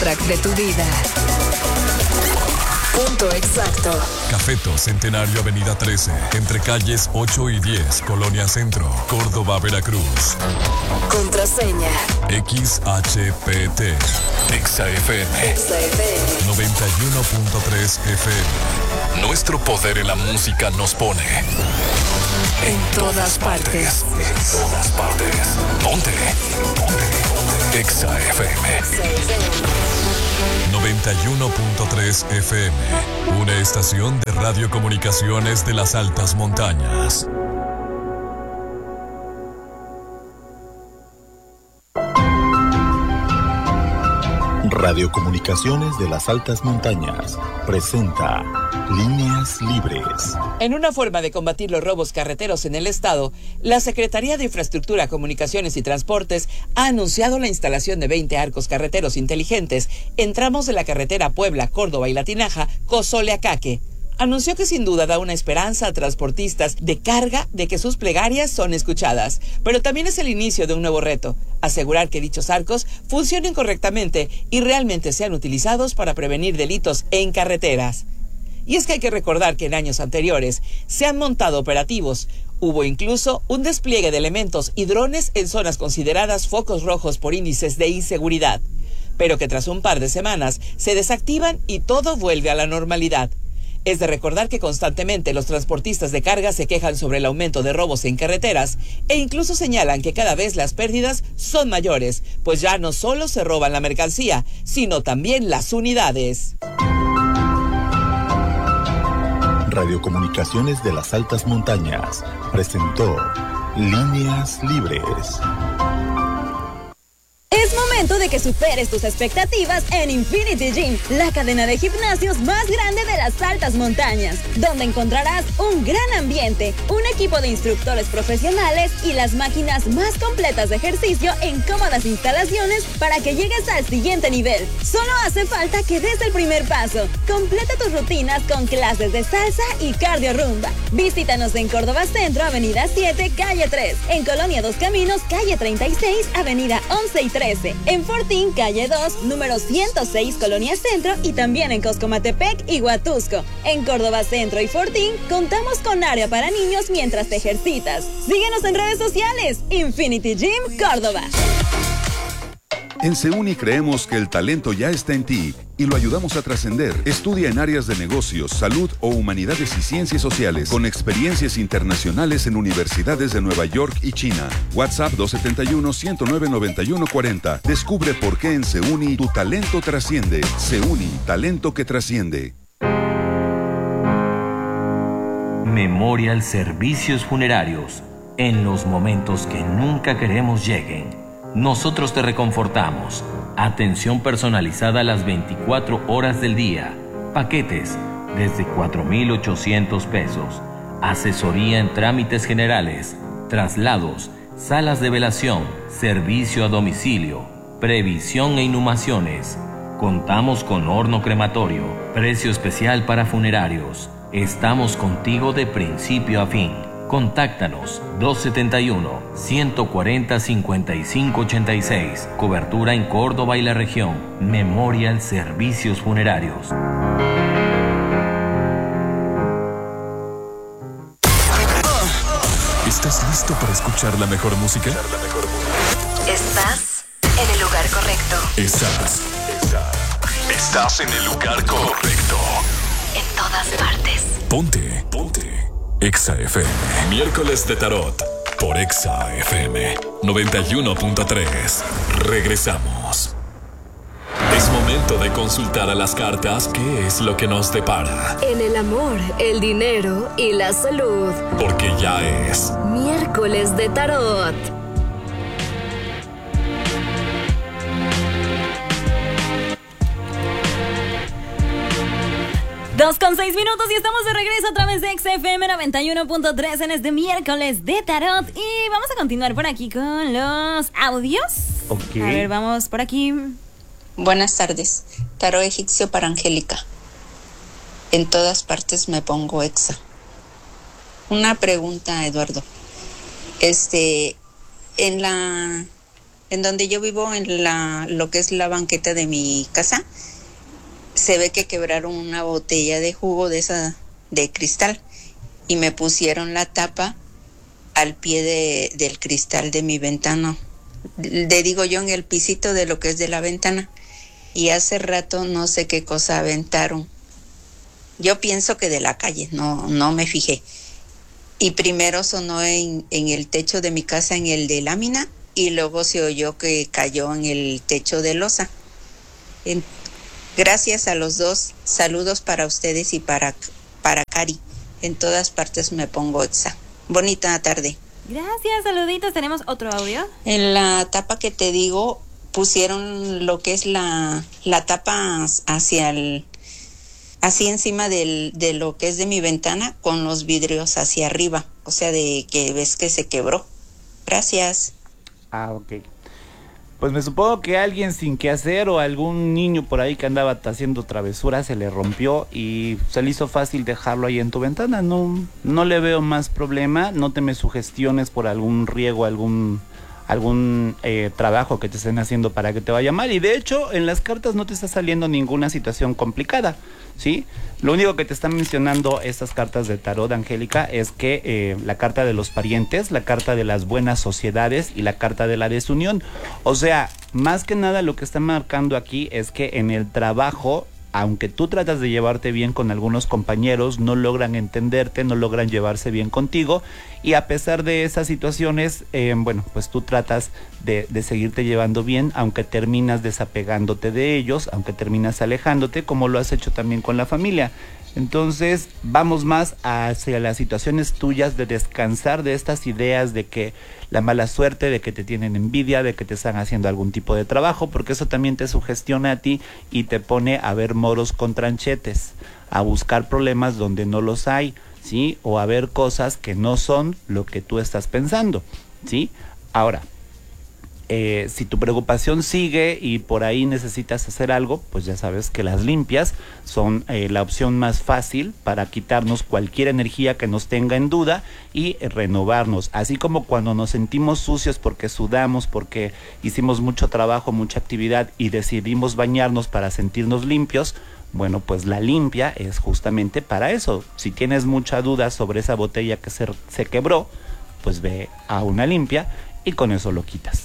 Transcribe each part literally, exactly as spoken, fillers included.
soundtrack de tu vida. Punto exacto. Cafeto Centenario Avenida trece, entre calles ocho y diez, Colonia Centro, Córdoba, Veracruz. Contraseña X H P T. Exa F M. Exa F M. noventa y uno punto tres F M. Nuestro poder en la música nos pone en todas partes. En todas partes. Ponte. Ponte. Exa F M. noventa y uno punto tres F M. Una estación de radiocomunicaciones de las altas montañas. Radiocomunicaciones de las altas montañas presenta Líneas Libres. En una forma de combatir los robos carreteros en el estado, la Secretaría de Infraestructura, Comunicaciones y Transportes ha anunciado la instalación de veinte arcos carreteros inteligentes en tramos de la carretera Puebla, Córdoba y La Tinaja, Cozole-Acaque. Anunció que sin duda da una esperanza a transportistas de carga de que sus plegarias son escuchadas, pero también es el inicio de un nuevo reto: asegurar que dichos arcos funcionen correctamente y realmente sean utilizados para prevenir delitos en carreteras. Y es que hay que recordar que en años anteriores se han montado operativos. Hubo incluso un despliegue de elementos y drones en zonas consideradas focos rojos por índices de inseguridad, pero que tras un par de semanas se desactivan y todo vuelve a la normalidad. Es de recordar que constantemente los transportistas de carga se quejan sobre el aumento de robos en carreteras e incluso señalan que cada vez las pérdidas son mayores, pues ya no solo se roban la mercancía, sino también las unidades. Radiocomunicaciones de las altas montañas presentó Líneas Libres. Es momento de que superes tus expectativas en Infinity Gym, la cadena de gimnasios más grande de las altas montañas, donde encontrarás un gran ambiente, un equipo de instructores profesionales y las máquinas más completas de ejercicio en cómodas instalaciones para que llegues al siguiente nivel. Solo hace falta que des el primer paso. Completa tus rutinas con clases de salsa y cardio rumba. Visítanos en Córdoba Centro, Avenida siete, Calle tres, en Colonia Dos Caminos, Calle treinta y seis, Avenida once y trece, en Fortín, Calle dos, número ciento seis, Colonia Centro, y también en Coscomatepec y Huatusco. En Córdoba Centro y Fortín contamos con área para niños mientras te ejercitas. Síguenos en redes sociales, Infinity Gym Córdoba. En Seuni creemos que el talento ya está en ti y lo ayudamos a trascender. Estudia en áreas de negocios, salud o humanidades y ciencias sociales con experiencias internacionales en universidades de Nueva York y China. WhatsApp dos siete uno, uno cero nueve, nueve uno cuatro cero. Descubre por qué en Seuni tu talento trasciende. Seuni, talento que trasciende. Memorial Servicios Funerarios. En los momentos que nunca queremos lleguen, nosotros te reconfortamos. Atención personalizada las veinticuatro horas del día. Paquetes desde cuatro mil ochocientos pesos. Asesoría en trámites generales, traslados, salas de velación, servicio a domicilio, previsión e inhumaciones. Contamos con horno crematorio, precio especial para funerarios. Estamos contigo de principio a fin. Contáctanos dos siete uno, uno cuatro cero, cinco cinco ocho seis. Cobertura en Córdoba y la región. Memorial Servicios Funerarios. ¿Estás listo para escuchar la mejor música? Estás en el lugar correcto. Estás. Estás. Estás en el lugar correcto. En todas partes. Ponte. Ponte. Exa F M. Miércoles de Tarot. Por Exa F M. noventa y uno punto tres. Regresamos. Es momento de consultar a las cartas qué es lo que nos depara. En el amor, el dinero y la salud. Porque ya es Miércoles de Tarot. Dos con seis minutos y estamos de regreso a través de X F M noventa y uno punto tres en este miércoles de Tarot. Y vamos a continuar por aquí con los audios. Ok. A ver, vamos por aquí. Buenas tardes. Tarot egipcio para Angélica. En todas partes me pongo Exa. Una pregunta, Eduardo. Este, en la En donde yo vivo, en la lo que es la banqueta de mi casa, se ve que quebraron una botella de jugo de esa de cristal y me pusieron la tapa al pie de, del cristal de mi ventana. Le digo yo, en el pisito de lo que es de la ventana. Y hace rato no sé qué cosa aventaron. Yo pienso que de la calle, no, no me fijé. Y primero sonó en, en el techo de mi casa, en el de lámina, y luego se oyó que cayó en el techo de losa. En, gracias a los dos, saludos para ustedes y para, para Cari. En todas partes me pongo Exa. Bonita tarde. Gracias, saluditos. ¿Tenemos otro audio? En la tapa que te digo, pusieron lo que es la, la tapa hacia el... así encima del, de lo que es de mi ventana, con los vidrios hacia arriba, o sea, de que ves que se quebró. Gracias. Ah, ok. Pues me supongo que alguien sin qué hacer o algún niño por ahí que andaba haciendo travesuras se le rompió y se le hizo fácil dejarlo ahí en tu ventana. No, no le veo más problema, no te me sugestiones por algún riego, algún... algún eh, trabajo que te estén haciendo para que te vaya mal. Y de hecho, en las cartas no te está saliendo ninguna situación complicada, ¿sí? Lo único que te están mencionando estas cartas de tarot, Angélica, es que eh, la carta de los parientes, la carta de las buenas sociedades y la carta de la desunión. O sea, más que nada lo que está marcando aquí es que en el trabajo, aunque tú tratas de llevarte bien con algunos compañeros, no logran entenderte, no logran llevarse bien contigo, y a pesar de esas situaciones, eh, bueno, pues tú tratas de, de seguirte llevando bien, aunque terminas desapegándote de ellos, aunque terminas alejándote, como lo has hecho también con la familia. Entonces vamos más hacia las situaciones tuyas de descansar de estas ideas de que la mala suerte, de que te tienen envidia, de que te están haciendo algún tipo de trabajo, porque eso también te sugestiona a ti y te pone a ver moros con tranchetes, a buscar problemas donde no los hay, ¿sí? O a ver cosas que no son lo que tú estás pensando, ¿sí? Ahora, Eh, si tu preocupación sigue y por ahí necesitas hacer algo, pues ya sabes que las limpias son eh, la opción más fácil para quitarnos cualquier energía que nos tenga en duda y eh, renovarnos. Así como cuando nos sentimos sucios porque sudamos, porque hicimos mucho trabajo, mucha actividad y decidimos bañarnos para sentirnos limpios, bueno, pues la limpia es justamente para eso. Si tienes mucha duda sobre esa botella que se, se quebró, pues ve a una limpia y con eso lo quitas.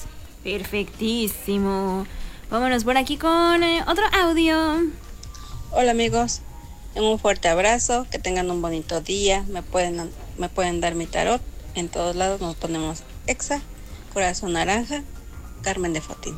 Perfectísimo. Vámonos por aquí con eh, otro audio. Hola amigos, un fuerte abrazo, que tengan un bonito día. Me pueden, me pueden dar mi tarot. En todos lados nos ponemos Exa, Corazón Naranja, Carmen de Fotín.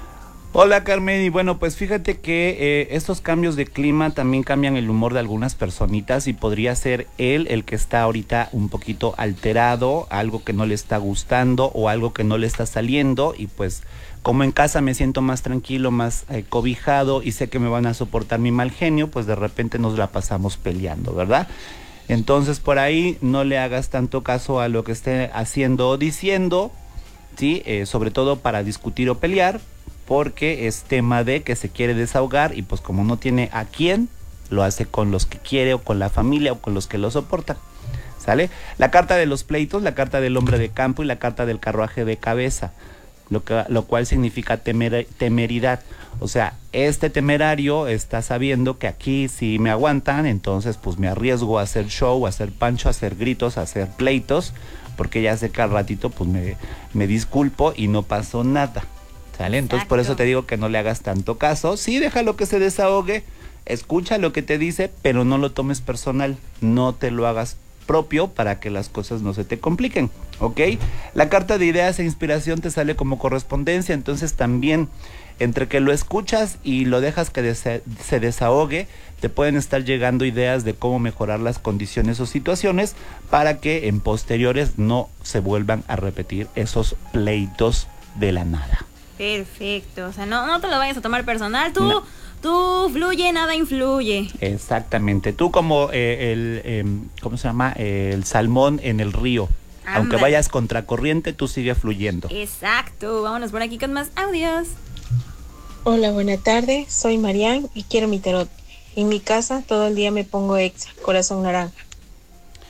Hola Carmen, y bueno, pues fíjate que eh, estos cambios de clima también cambian el humor de algunas personitas y podría ser él el que está ahorita un poquito alterado, algo que no le está gustando o algo que no le está saliendo, y pues como en casa me siento más tranquilo, más eh, cobijado y sé que me van a soportar mi mal genio, pues de repente nos la pasamos peleando, ¿verdad? Entonces por ahí no le hagas tanto caso a lo que esté haciendo o diciendo, ¿sí? Eh, sobre todo para discutir o pelear, porque es tema de que se quiere desahogar y pues como no tiene a quién, lo hace con los que quiere o con la familia o con los que lo soportan, ¿sale? La carta de los pleitos, la carta del hombre de campo y la carta del carruaje de cabeza, lo, que, lo cual significa temer, temeridad. O sea, este temerario está sabiendo que aquí si me aguantan, entonces pues me arriesgo a hacer show, a hacer pancho, a hacer gritos, a hacer pleitos, porque ya sé que al ratito pues me, me disculpo y no pasó nada. ¿Sale? Entonces por eso te digo que no le hagas tanto caso. Sí, déjalo que se desahogue, escucha lo que te dice, pero no lo tomes personal, no te lo hagas propio para que las cosas no se te compliquen, ¿ok? La carta de ideas e inspiración te sale como correspondencia, entonces también entre que lo escuchas y lo dejas que desa- se desahogue, te pueden estar llegando ideas de cómo mejorar las condiciones o situaciones para que en posteriores no se vuelvan a repetir esos pleitos de la nada. Perfecto, o sea, no, no te lo vayas a tomar personal, tú, no. tú fluye, nada influye. Exactamente, tú como eh, el, eh, ¿cómo se llama? Eh, el salmón en el río, Anda. Aunque vayas contracorriente, tú sigue fluyendo. Exacto, vámonos por aquí con más audios. Hola, buena tarde, soy Marian y quiero mi tarot. En mi casa todo el día me pongo Exa, Corazón Naranja.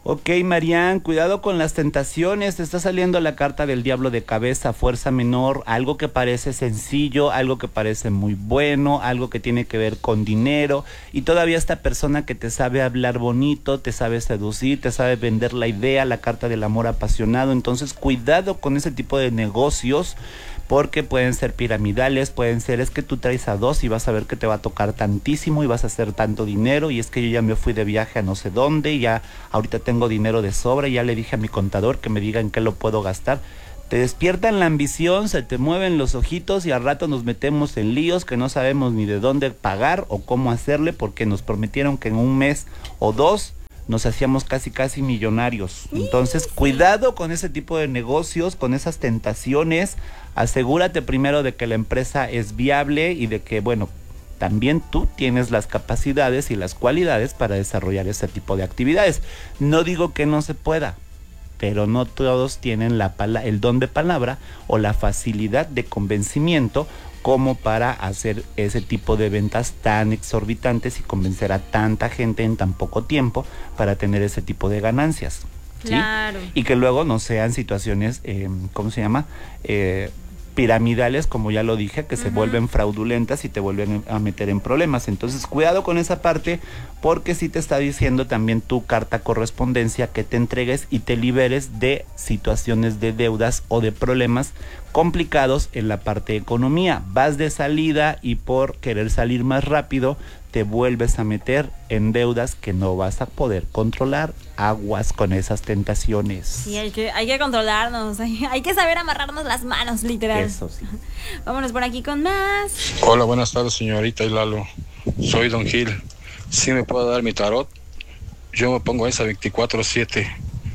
Ok, Marian, cuidado con las tentaciones. Te está saliendo la carta del diablo de cabeza, fuerza menor, algo que parece sencillo, algo que parece muy bueno, algo que tiene que ver con dinero, y todavía esta persona que te sabe hablar bonito, te sabe seducir, te sabe vender la idea, la carta del amor apasionado. Entonces, cuidado con ese tipo de negocios, porque pueden ser piramidales, pueden ser, es que tú traes a dos y vas a ver que te va a tocar tantísimo y vas a hacer tanto dinero, y es que yo ya me fui de viaje a no sé dónde, y ya ahorita tengo dinero de sobra, y ya le dije a mi contador que me diga en qué lo puedo gastar. Te despiertan la ambición, se te mueven los ojitos, y al rato nos metemos en líos que no sabemos ni de dónde pagar o cómo hacerle, porque nos prometieron que en un mes o dos nos hacíamos casi casi millonarios. Entonces, cuidado con ese tipo de negocios, con esas tentaciones. Asegúrate primero de que la empresa es viable y de que, bueno, también tú tienes las capacidades y las cualidades para desarrollar ese tipo de actividades. No digo que no se pueda, pero no todos tienen la pala- el don de palabra o la facilidad de convencimiento como para hacer ese tipo de ventas tan exorbitantes y convencer a tanta gente en tan poco tiempo para tener ese tipo de ganancias. ¿Sí? Claro. Y que luego no sean situaciones, eh, ¿cómo se llama? Eh, piramidales, como ya lo dije, que uh-huh. se vuelven fraudulentas y te vuelven a meter en problemas. Entonces, cuidado con esa parte, porque sí te está diciendo también tu carta correspondencia que te entregues y te liberes de situaciones de deudas o de problemas complicados en la parte de economía. Vas de salida y por querer salir más rápido te vuelves a meter en deudas que no vas a poder controlar. Aguas con esas tentaciones. Sí, hay que, hay que controlarnos, hay, hay que saber amarrarnos las manos, literal. Eso sí. Vámonos por aquí con más. Hola, buenas tardes, señorita y Lalo. Soy Don Gil. ¿Sí me puedo dar mi tarot? Yo me pongo esa veinticuatro siete.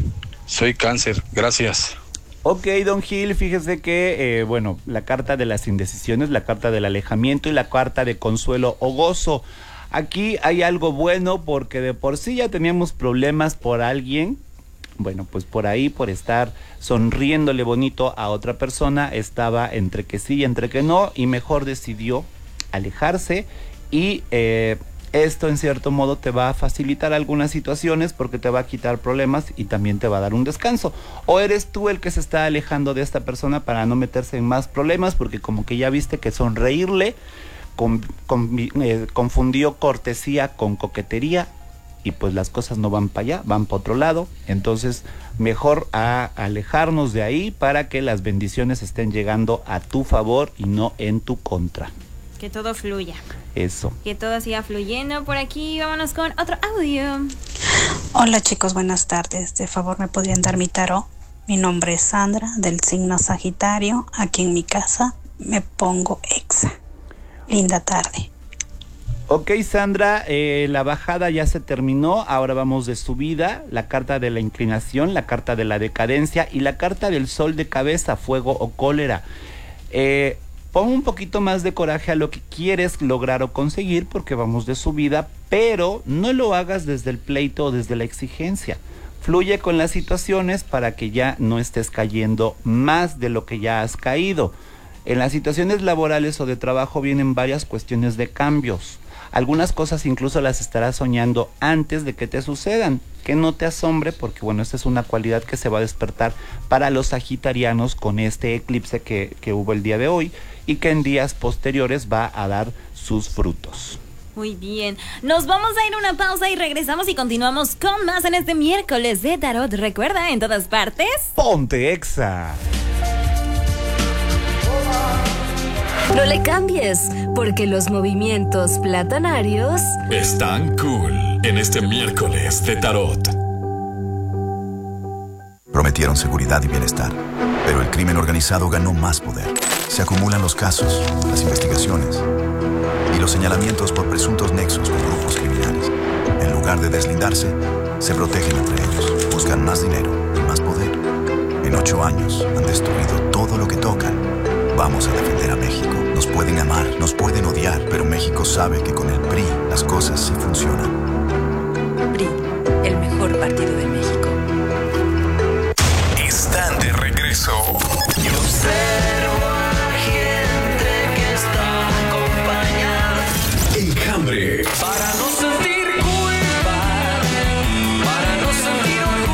Soy cáncer, gracias. Ok, Don Gil, fíjese que, eh, bueno, la carta de las indecisiones, la carta del alejamiento y la carta de consuelo o gozo. Aquí hay algo bueno, porque de por sí ya teníamos problemas por alguien. Bueno, pues por ahí, por estar sonriéndole bonito a otra persona, estaba entre que sí y entre que no, y mejor decidió alejarse. Y eh, esto en cierto modo te va a facilitar algunas situaciones, porque te va a quitar problemas y también te va a dar un descanso. O eres tú el que se está alejando de esta persona para no meterse en más problemas, porque como que ya viste que sonreírle con, con, eh, confundió cortesía con coquetería, y pues las cosas no van para allá, van para otro lado. Entonces mejor a alejarnos de ahí para que las bendiciones estén llegando a tu favor y no en tu contra. Que todo fluya. Eso. Que todo siga fluyendo por aquí. Vámonos con otro audio. Hola chicos, buenas tardes. De favor, ¿me podrían dar mi tarot? Mi nombre es Sandra, del signo Sagitario. Aquí en mi casa me pongo Exa. Linda tarde. Ok, Sandra, eh, la bajada ya se terminó, ahora vamos de subida. La carta de la inclinación, la carta de la decadencia y la carta del sol de cabeza, fuego o cólera. Eh, pon un poquito más de coraje a lo que quieres lograr o conseguir, porque vamos de subida, pero no lo hagas desde el pleito o desde la exigencia. Fluye con las situaciones para que ya no estés cayendo más de lo que ya has caído. En las situaciones laborales o de trabajo vienen varias cuestiones de cambios. Algunas cosas incluso las estarás soñando antes de que te sucedan. Que no te asombre, porque bueno, esta es una cualidad que se va a despertar para los sagitarianos con este eclipse que, que hubo el día de hoy, y que en días posteriores va a dar sus frutos. Muy bien, nos vamos a ir a una pausa y regresamos y continuamos con más en este miércoles de Tarot. Recuerda, en todas partes, ponte Exa. No le cambies, porque los movimientos platanarios están cool en este miércoles de Tarot. Prometieron seguridad y bienestar, pero el crimen organizado ganó más poder. Se acumulan los casos, las investigaciones y los señalamientos por presuntos nexos con grupos criminales. En lugar de deslindarse, se protegen entre ellos, buscan más dinero y más poder. En ocho años han destruido todo lo que tocan. Vamos a defender a México. Nos pueden amar, nos pueden odiar, pero México sabe que con el P R I las cosas sí funcionan. P R I, el mejor partido de México. Están de regreso. Yo observo a la gente que está acompañada. Enjambre. Para no sentir culpa, para no sentir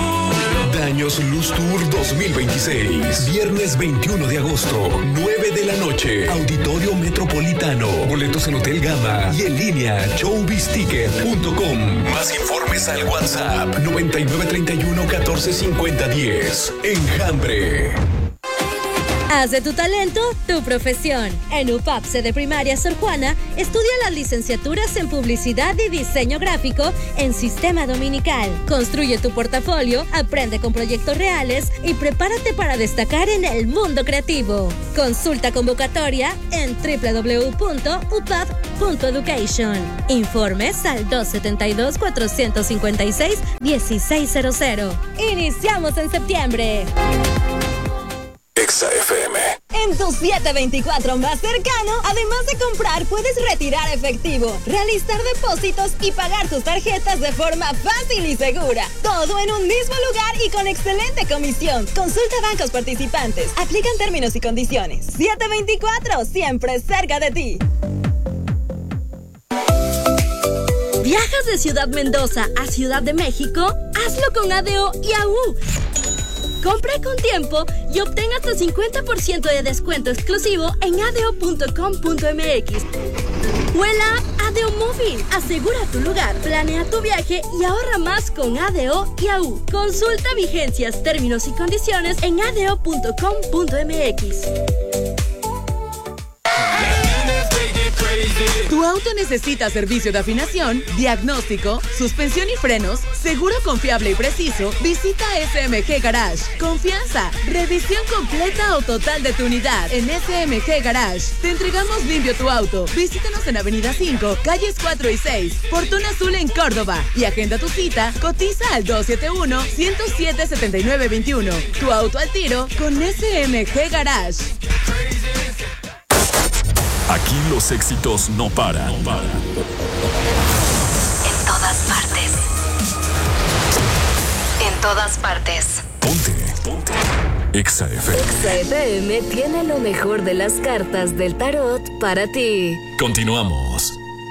dos mil veintiséis. Viernes veintiuno de agosto, nueve de la noche. Auditorio Metropolitano. Boletos en Hotel Gama y en línea showbiz ticket punto com. Más informes al WhatsApp noventa y nueve treinta y uno catorce cincuenta diez. Enjambre. Haz de tu talento tu profesión. En U P A P, sede primaria Sor Juana, estudia las licenciaturas en Publicidad y Diseño Gráfico en Sistema Dominical. Construye tu portafolio, aprende con proyectos reales y prepárate para destacar en el mundo creativo. Consulta convocatoria en doble u doble u doble u punto u p a p punto education. Informes al dos siete dos, cuatro cinco seis, uno seis cero cero. Iniciamos en septiembre. Exa F M. En tu siete veinticuatro más cercano, además de comprar, puedes retirar efectivo, realizar depósitos y pagar tus tarjetas de forma fácil y segura. Todo en un mismo lugar y con excelente comisión. Consulta bancos participantes. Aplican términos y condiciones. siete veinticuatro, siempre cerca de ti. ¿Viajas de Ciudad Mendoza a Ciudad de México? Hazlo con A D O y A U. Compra con tiempo y obtén hasta cincuenta por ciento de descuento exclusivo en a d o punto com punto m x. O en la app A D O Móvil. Asegura tu lugar, planea tu viaje y ahorra más con A D O y A U. Consulta vigencias, términos y condiciones en a d o punto com punto m x. Tu auto necesita servicio de afinación, diagnóstico, suspensión y frenos, seguro confiable y preciso. Visita S M G Garage. Confianza, revisión completa o total de tu unidad en S M G Garage. Te entregamos limpio tu auto. Visítanos en Avenida cinco, calles cuatro y seis, Portón Azul en Córdoba. Y agenda tu cita. Cotiza al dos siete uno, uno cero siete, siete nueve dos uno. Tu auto al tiro con S M G Garage. Aquí los éxitos no paran. No paran. En todas partes. En todas partes. Ponte, ponte. Exa F M. Exa F M tiene lo mejor de las cartas del tarot para ti. Continuamos.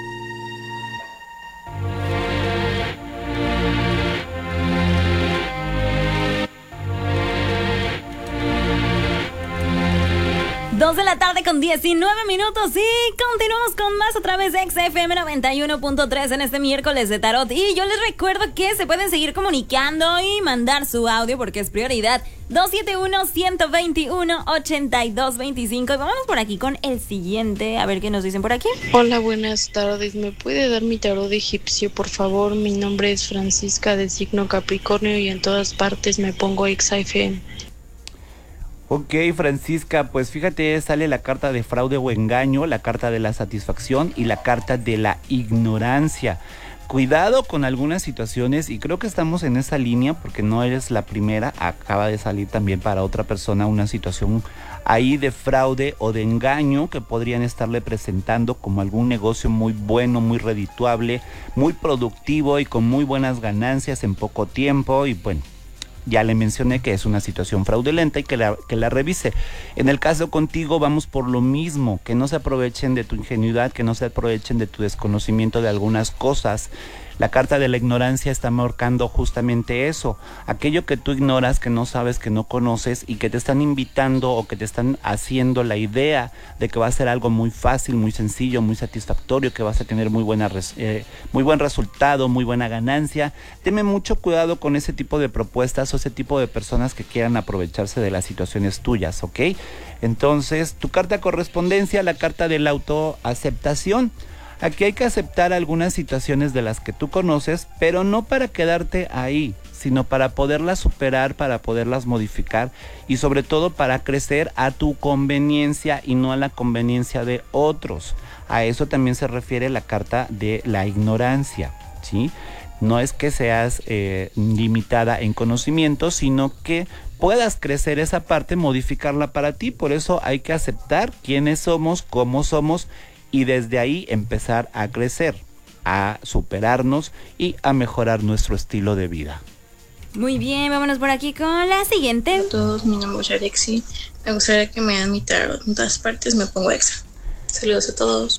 Dos de la tarde con diecinueve minutos y continuamos con más a través de Exa F M noventa y uno punto tres en este miércoles de tarot. Y yo les recuerdo que se pueden seguir comunicando y mandar su audio porque es prioridad. dos siete uno, uno dos uno, ocho dos dos cinco. Y vámonos por aquí con el siguiente, a ver qué nos dicen por aquí. Hola, buenas tardes. ¿Me puede dar mi tarot de egipcio, por favor? Mi nombre es Francisca, de signo Capricornio, y en todas partes me pongo Exa F M. Ok, Francisca, pues fíjate, sale la carta de fraude o engaño, la carta de la satisfacción y la carta de la ignorancia. Cuidado con algunas situaciones, y creo que estamos en esa línea porque no eres la primera. Acaba de salir también para otra persona una situación ahí de fraude o de engaño que podrían estarle presentando como algún negocio muy bueno, muy redituable, muy productivo y con muy buenas ganancias en poco tiempo. Y bueno, ya le mencioné que es una situación fraudulenta y que la, que la revise. En el caso contigo vamos por lo mismo, que no se aprovechen de tu ingenuidad, que no se aprovechen de tu desconocimiento de algunas cosas. La carta de la ignorancia está marcando justamente eso, aquello que tú ignoras, que no sabes, que no conoces y que te están invitando o que te están haciendo la idea de que va a ser algo muy fácil, muy sencillo, muy satisfactorio, que vas a tener muy buena eh, muy buen resultado, muy buena ganancia. Teme mucho cuidado con ese tipo de propuestas o ese tipo de personas que quieran aprovecharse de las situaciones tuyas, ¿ok? Entonces, tu carta correspondencia, la carta de la autoaceptación. Aquí hay que aceptar algunas situaciones de las que tú conoces, pero no para quedarte ahí, sino para poderlas superar, para poderlas modificar y sobre todo para crecer a tu conveniencia y no a la conveniencia de otros. A eso también se refiere la carta de la ignorancia, ¿sí? No es que seas eh, limitada en conocimiento, sino que puedas crecer esa parte, modificarla para ti. Por eso hay que aceptar quiénes somos, cómo somos, y desde ahí empezar a crecer, a superarnos y a mejorar nuestro estilo de vida. Muy bien, vámonos por aquí con la siguiente. Hola a todos, mi nombre es Alexi. Me gustaría que me dan mi tarot. En todas partes me pongo Exa. Saludos a todos.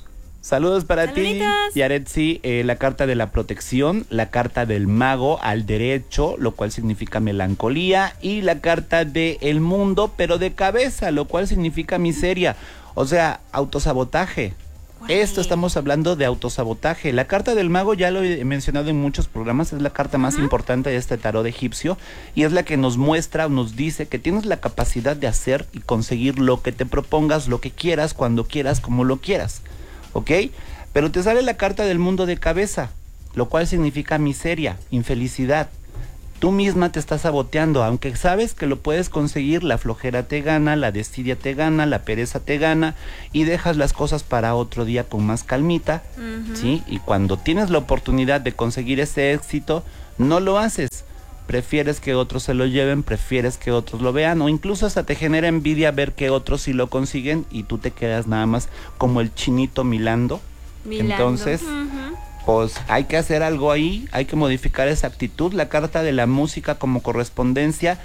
Saludos para Saluditos. ti, Yaretsi. Eh, la carta de la protección, la carta del mago al derecho, lo cual significa melancolía, y la carta de el mundo, pero de cabeza, lo cual significa miseria. O sea, autosabotaje. Esto estamos hablando de autosabotaje. La carta del mago, ya lo he mencionado en muchos programas, es la carta más uh-huh. importante de este tarot egipcio y es la que nos muestra, nos dice que tienes la capacidad de hacer y conseguir lo que te propongas, lo que quieras, cuando quieras, como lo quieras, ¿ok? Pero te sale la carta del mundo de cabeza, lo cual significa miseria, infelicidad. Tú misma te estás saboteando, aunque sabes que lo puedes conseguir, la flojera te gana, la desidia te gana, la pereza te gana y dejas las cosas para otro día con más calmita, uh-huh. ¿sí? Y cuando tienes la oportunidad de conseguir ese éxito, no lo haces. Prefieres que otros se lo lleven, prefieres que otros lo vean o incluso hasta te genera envidia ver que otros sí lo consiguen y tú te quedas nada más como el chinito milando. milando. Entonces... Uh-huh. Pues hay que hacer algo ahí, hay que modificar esa actitud. La carta de la música como correspondencia,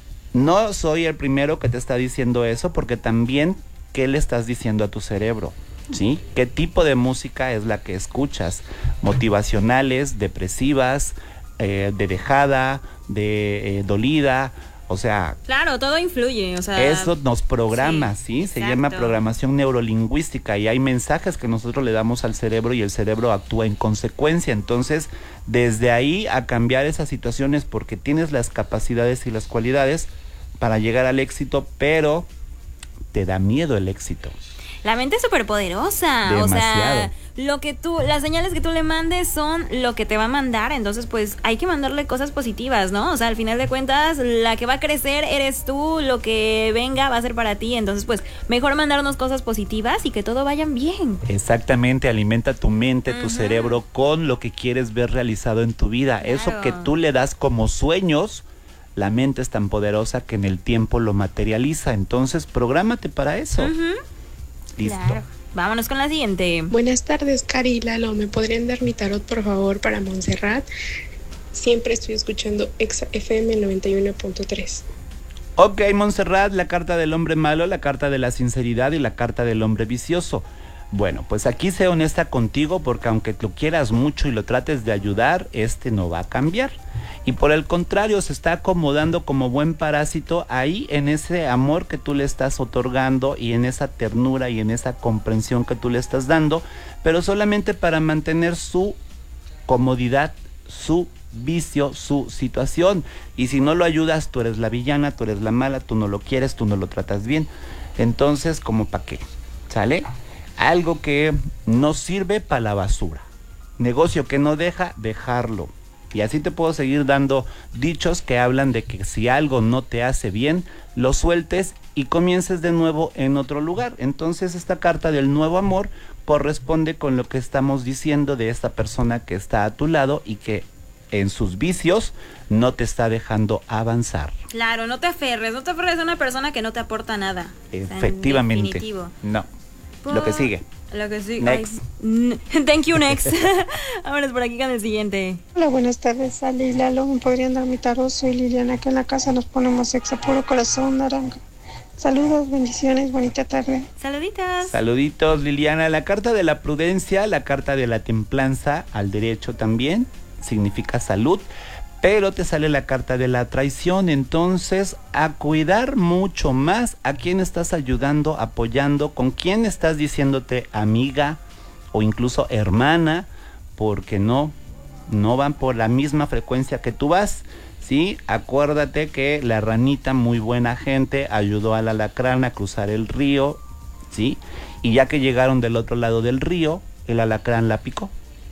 no soy el primero que te está diciendo eso, porque también, ¿qué le estás diciendo a tu cerebro? ¿Sí? ¿Qué tipo de música es la que escuchas? Motivacionales, depresivas, eh, de dejada, de eh, dolida, o sea... Claro, todo influye, o sea... Eso nos programa, ¿sí? ¿sí? Se llama programación neurolingüística y hay mensajes que nosotros le damos al cerebro y el cerebro actúa en consecuencia. Entonces, desde ahí a cambiar esas situaciones porque tienes las capacidades y las cualidades para llegar al éxito, pero te da miedo el éxito. La mente es súper poderosa, o sea, lo que tú, las señales que tú le mandes son lo que te va a mandar, entonces pues hay que mandarle cosas positivas, ¿no? O sea, al final de cuentas, la que va a crecer eres tú, lo que venga va a ser para ti, entonces pues mejor mandarnos cosas positivas y que todo vayan bien. Exactamente, alimenta tu mente, tu uh-huh. cerebro con lo que quieres ver realizado en tu vida, claro. Eso que tú le das como sueños. La mente es tan poderosa que en el tiempo lo materializa, entonces prográmate para eso. Uh-huh. Listo. Claro. Vámonos con la siguiente. Buenas tardes, Cari y Lalo. ¿Me podrían dar mi tarot, por favor, para Montserrat? Siempre estoy escuchando Exa F M noventa y uno punto tres. Ok, Montserrat, la carta del hombre malo, la carta de la sinceridad y la carta del hombre vicioso. Bueno, pues aquí sé honesta contigo porque aunque lo quieras mucho y lo trates de ayudar, este no va a cambiar. Y por el contrario, se está acomodando como buen parásito ahí en ese amor que tú le estás otorgando y en esa ternura y en esa comprensión que tú le estás dando, pero solamente para mantener su comodidad, su vicio, su situación. Y si no lo ayudas, tú eres la villana, tú eres la mala, tú no lo quieres, tú no lo tratas bien. Entonces, ¿como para qué? ¿Sale? Algo que no sirve para la basura. Negocio que no deja, dejarlo. Y así te puedo seguir dando dichos que hablan de que si algo no te hace bien, lo sueltes y comiences de nuevo en otro lugar. Entonces esta carta del nuevo amor corresponde con lo que estamos diciendo de esta persona que está a tu lado y que en sus vicios no te está dejando avanzar. Claro, no te aferres, no te aferres a una persona que no te aporta nada. Efectivamente. No. Lo que sigue. Lo que sigue. Next. Ay, thank you, next. Vámonos por aquí con el siguiente. Hola, buenas tardes, Ale y Lalo. ¿Me podrían dar mi tarot? Soy Liliana, acá en la casa nos ponemos Exa puro corazón naranja. Saludos, bendiciones, bonita tarde. Saluditos. Saluditos, Liliana. La carta de la prudencia, la carta de la templanza, al derecho también, significa salud. Pero te sale la carta de la traición, entonces a cuidar mucho más a quién estás ayudando, apoyando, con quién estás diciéndote amiga o incluso hermana, porque no, no van por la misma frecuencia que tú vas, ¿sí? Acuérdate que la ranita, muy buena gente, ayudó al alacrán a cruzar el río, ¿sí? Y ya que llegaron del otro lado del río, el alacrán la picó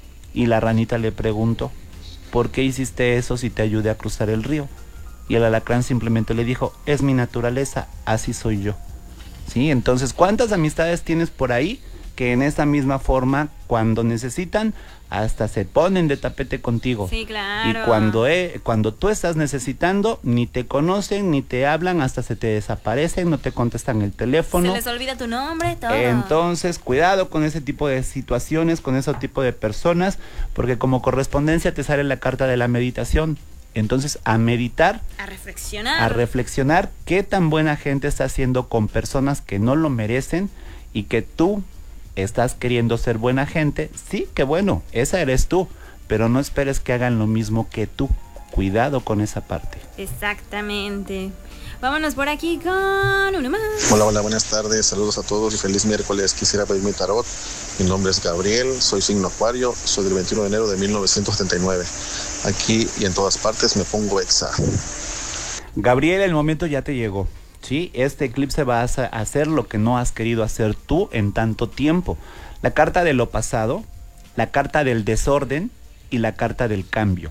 y la ranita le preguntó, ¿por qué hiciste eso si te ayudé a cruzar el río? Y el alacrán simplemente le dijo, es mi naturaleza, así soy yo. ¿Sí? Entonces, ¿cuántas amistades tienes por ahí que en esa misma forma, cuando necesitan, hasta se ponen de tapete contigo? Sí, claro. Y cuando, eh, cuando tú estás necesitando, ni te conocen, ni te hablan, hasta se te desaparecen, no te contestan el teléfono. Se les olvida tu nombre, todo. Entonces, cuidado con ese tipo de situaciones, con ese tipo de personas, porque como correspondencia te sale la carta de la meditación. Entonces, a meditar, a reflexionar, a reflexionar qué tan buena gente está haciendo con personas que no lo merecen y que tú estás queriendo ser buena gente, sí, que bueno, esa eres tú, pero no esperes que hagan lo mismo que tú. Cuidado con esa parte. Exactamente. Vámonos por aquí con uno más. Hola, hola, buenas tardes, saludos a todos y feliz miércoles. Quisiera pedir mi tarot. Mi nombre es Gabriel, soy signo Acuario, soy del veintiuno de enero de mil novecientos setenta y nueve. Aquí y en todas partes me pongo exa. Gabriel, el momento ya te llegó. Sí, este eclipse va a hacer lo que no has querido hacer tú en tanto tiempo. La carta de lo pasado, la carta del desorden y la carta del cambio.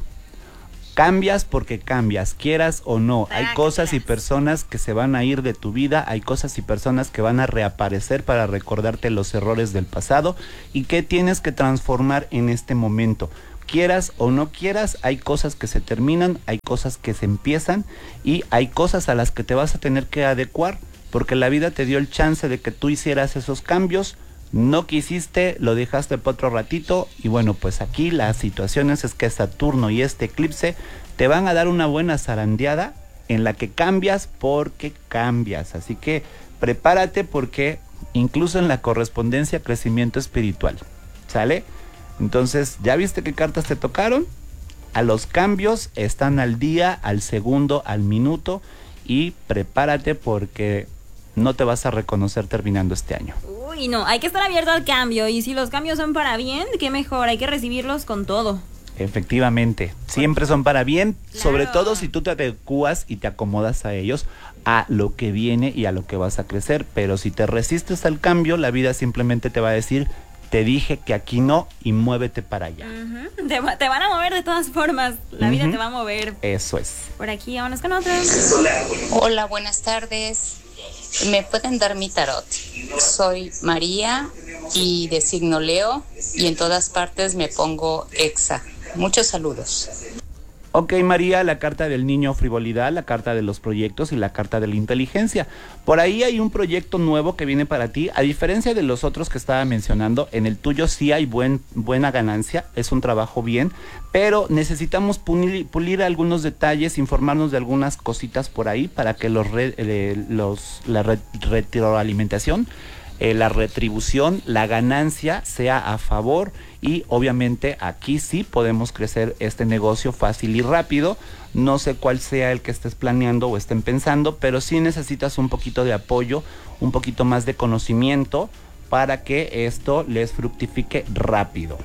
Cambias porque cambias, quieras o no. Hay cosas y personas que se van a ir de tu vida, hay cosas y personas que van a reaparecer para recordarte los errores del pasado y que tienes que transformar en este momento. Quieras o no quieras, hay cosas que se terminan, hay cosas que se empiezan y hay cosas a las que te vas a tener que adecuar porque la vida te dio el chance de que tú hicieras esos cambios. No quisiste, lo dejaste por otro ratito y bueno, pues aquí las situaciones es que Saturno y este eclipse te van a dar una buena zarandeada en la que cambias porque cambias. Así que prepárate porque incluso en la correspondencia crecimiento espiritual, ¿sale? Entonces, ¿ya viste qué cartas te tocaron? A los cambios están al día, al segundo, al minuto y prepárate porque no te vas a reconocer terminando este año. Uy, no, hay que estar abierto al cambio y si los cambios son para bien, qué mejor, hay que recibirlos con todo. Efectivamente, siempre son para bien, claro. Sobre todo si tú te adecuas y te acomodas a ellos, a lo que viene y a lo que vas a crecer, pero si te resistes al cambio, la vida simplemente te va a decir, te dije que aquí no y muévete para allá. Uh-huh. te, te van a mover de todas formas, la uh-huh. vida te va a mover. Eso es. Por aquí, vámonos con otra. Hola, buenas tardes. ¿Me pueden dar mi tarot? Soy María y de signo Leo y en todas partes me pongo exa. Muchos saludos. Ok, María, la carta del niño frivolidad, la carta de los proyectos y la carta de la inteligencia. Por ahí hay un proyecto nuevo que viene para ti. A diferencia de los otros que estaba mencionando, en el tuyo sí hay buen, buena ganancia, es un trabajo bien, pero necesitamos pulir, pulir algunos detalles, informarnos de algunas cositas por ahí para que los, re, eh, los la re, retroalimentación, eh, la retribución, la ganancia sea a favor. Y obviamente aquí sí podemos crecer este negocio fácil y rápido. No sé cuál sea el que estés planeando o estén pensando, pero sí necesitas un poquito de apoyo, un poquito más de conocimiento para que esto les fructifique rápido.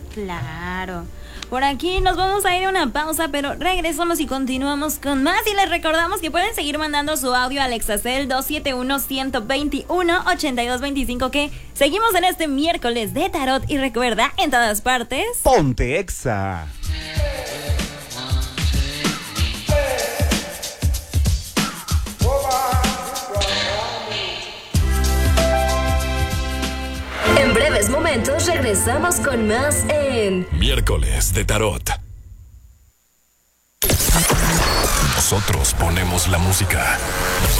Claro. Por aquí nos vamos a ir a una pausa, pero regresamos y continuamos con más. Y les recordamos que pueden seguir mandando su audio al Exacel dos siete uno, uno dos uno, ocho dos dos cinco, que seguimos en este miércoles de tarot. Y recuerda, en todas partes, ponte Exa. En breves momentos regresamos con más en Miércoles de Tarot. Nosotros ponemos la música.